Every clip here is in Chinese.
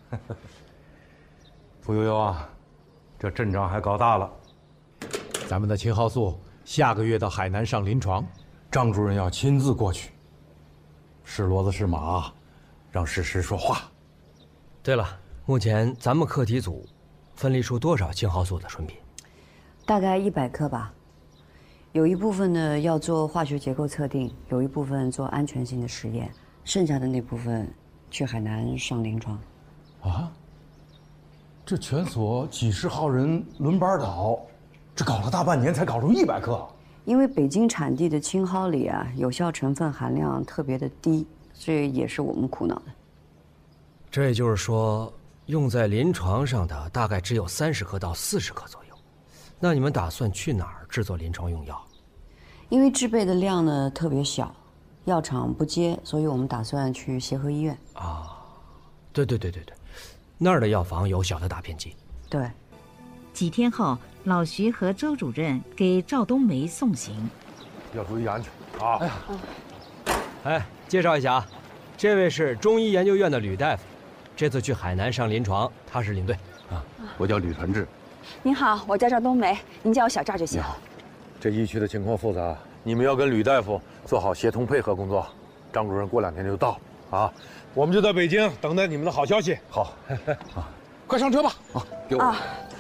屠呦呦啊，这阵仗还搞大了。 咱们的青蒿素下个月到海南上临床， 张主任要亲自过去，是骡子是马，让事实说话。 对了，目前咱们课题组分离出多少青蒿素的纯品？ 大概100克吧。有一部分呢要做化学结构测定，有一部分做安全性的实验，剩下的那部分去海南上临床。 啊？这全所几十号人轮班倒，这搞了大半年才搞出100克。 因为北京产地的青蒿里啊，有效成分含量特别的低，这也是我们苦恼的。 这也就是说，用在临床上的大概只有30克到40克左右。那你们打算去哪儿制作临床用药？ 因为制备的量呢特别小，药厂不接，所以我们打算去协和医院。 啊，对，那儿的药房有小的打片机。 对。 几天后，老徐和周主任给赵冬梅送行。 要注意安全啊！ 哎，介绍一下啊，这位是中医研究院的吕大夫，这次去海南上临床，他是领队。 啊，我叫吕传志。 您好，我叫赵冬梅，您叫我小赵就行。 你好，这疫区的情况复杂，你们要跟吕大夫做好协同配合工作。张主任过2天就到啊，我们就在北京等待你们的好消息。好，啊，快上车吧！啊，给我。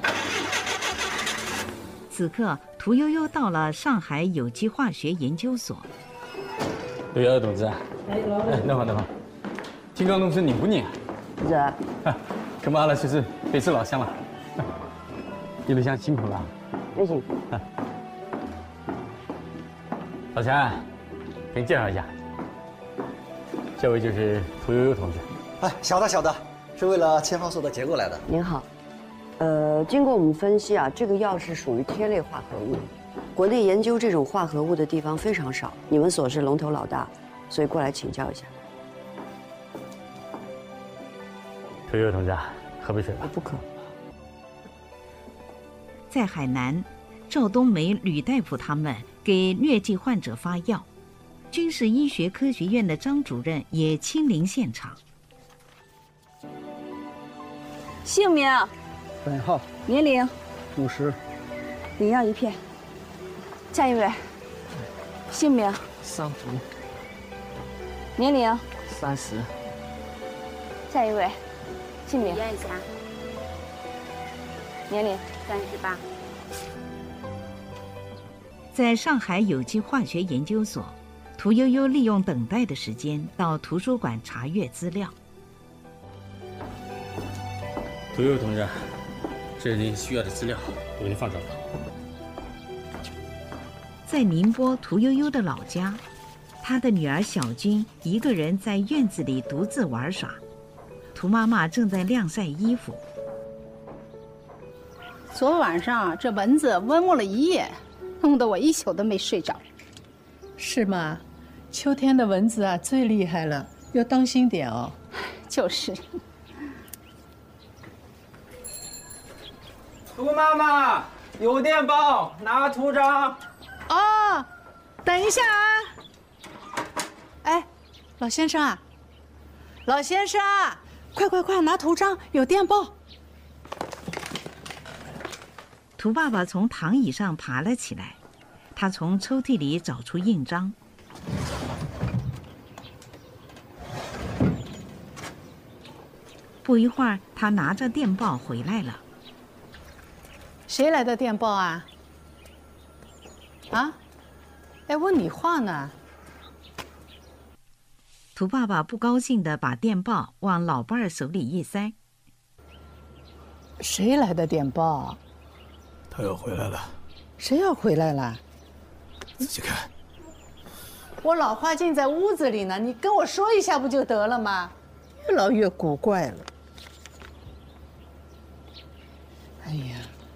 此刻，屠呦呦到了上海有机化学研究所。 刘瑶瑶同志，哎，那好，金刚龙是你不你啊？ 是啊。 跟阿拉就是北市老乡了。一路上辛苦了。 那行。 老钱，给你介绍一下，这位就是屠呦呦同志。 哎，晓得，是为了青蒿素的结构来的。 您好。经过我们分析啊，这个药是属于萜类化合物，国内研究这种化合物的地方非常少，你们所是龙头老大，所以过来请教一下。 屠呦呦同志，喝杯水吧。 不渴。 在海南，赵冬梅、吕大夫他们给疟疾患者发药，军事医学科学院的张主任也亲临现场。 姓名、 本号、 年龄、 50， 领药1片。下一位，姓名、 桑竹， 年龄、 30。 下一位，姓名、 验一下， 年龄、 38。 在上海有机化学研究所，屠呦呦利用等待的时间到图书馆查阅资料。 屠呦呦同志，这是您需要的资料，我给您放这儿了。 在宁波屠呦呦的老家，她的女儿小军一个人在院子里独自玩耍，屠妈妈正在晾晒衣服。 昨晚上这蚊子蚊我了一夜，弄得我一宿都没睡着。 是吗？秋天的蚊子啊最厉害了，要当心点哦。 就是。 屠妈妈，有电报，拿图章。 哦，等一下啊！哎，老先生啊，老先生啊，快拿图章，有电报。 屠爸爸从躺椅上爬了起来，他从抽屉里找出印章。不一会儿，他拿着电报回来了。 谁来的电报啊？啊？哎，问你话呢。 屠爸爸不高兴地把电报往老伴儿手里一塞。 谁来的电报？ 他要回来了。 谁要回来了？ 仔细看。 我老花镜在屋子里呢，你跟我说一下不就得了吗？越老越古怪了。哎呀，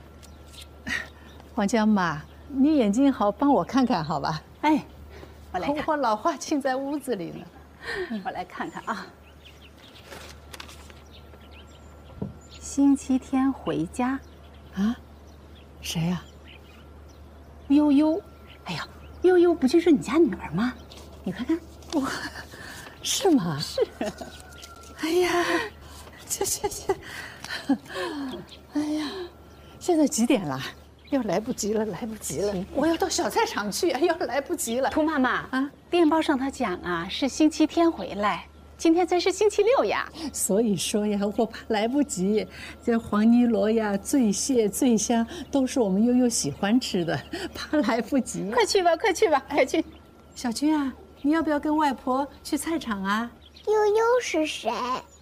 王江妈，你眼睛好，帮我看看好吧？ 哎，我来看。 我老花镜在屋子里呢。 我来看看啊。星期天回家。 啊？谁呀？ 悠悠。哎呀，悠悠不就是你家女儿吗？你快看。 哇，是吗？ 是。 哎呀， 去。哎呀，现在几点了？要来不及了，来不及了！我要到小菜场去，哎呦，来不及了。 兔妈妈啊，电报上他讲啊，是星期天回来，今天才是星期6呀。 所以说呀，我怕来不及。这黄泥螺呀、醉蟹、醉香都是我们悠悠喜欢吃的，怕来不及。 快去吧，快去吧，快去！ 小军啊，你要不要跟外婆去菜场啊？ 悠悠是谁？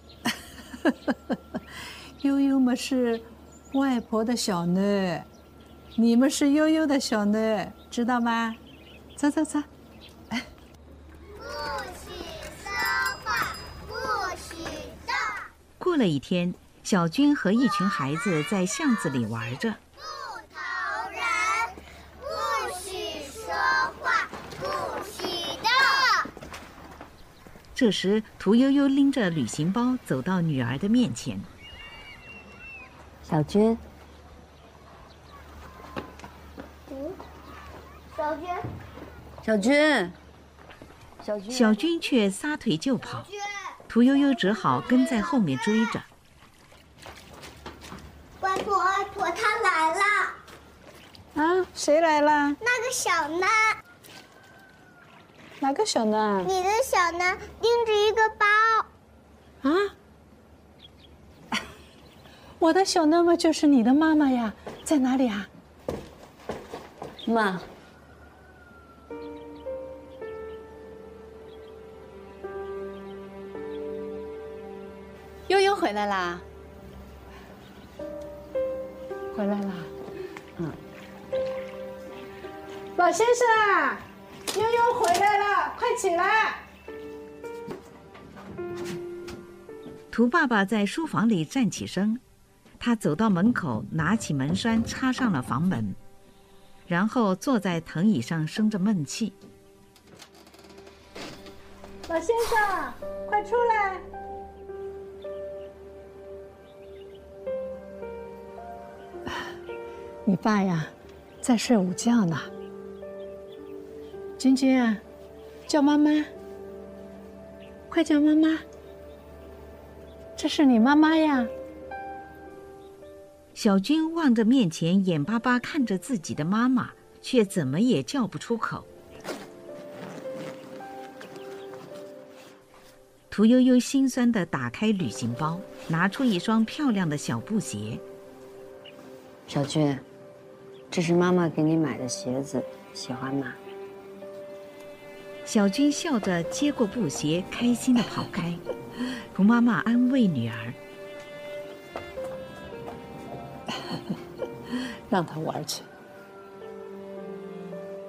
悠悠嘛是外婆的小囡，你们是悠悠的小囡，知道吗？走走走。 不许说话，不许动。 过了一天，小军和一群孩子在巷子里玩着。 不投人，不许说话，不许动。 这时，屠呦呦拎着旅行包走到女儿的面前。 小军， 小军， 小军， 小军却撒腿就跑，屠呦呦只好跟在后面追着。 外婆，外婆，他来了。 啊，谁来了？ 那个小囡。 哪个小囡？ 你的小囡拎着一个包。 啊？我的小囡嘛就是你的妈妈呀，在哪里啊？ 妈。 悠悠回来啦！ 回来啦。嗯。老先生，悠悠回来了，快起来！ 涂爸爸在书房里站起身，他走到门口，拿起门栓插上了房门，然后坐在藤椅上生着闷气。 老先生，快出来！你爸呀，在睡午觉呢。君君啊，叫妈妈，快叫妈妈！这是你妈妈呀。 小军望着面前眼巴巴看着自己的妈妈，却怎么也叫不出口。屠呦呦心酸地打开旅行包，拿出一双漂亮的小布鞋。 小军，这是妈妈给你买的鞋子，喜欢吗？ 小军笑着接过布鞋，开心地跑开。涂妈妈安慰女儿：“ 让他玩去。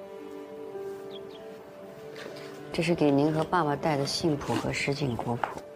这是给您和爸爸带的信谱和什锦国谱。